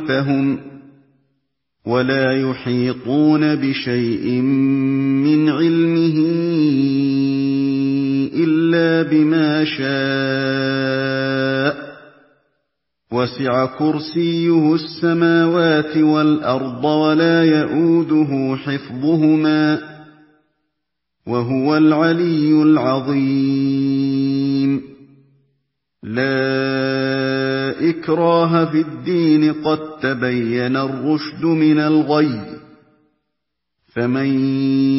فهم ولا يحيطون بشيء من علمه إلا بما شاء وسع كرسيه السماوات والأرض ولا يئوده حفظهما وهو العلي العظيم لا إكراه في الدين قد تبين الرشد من الغي فمن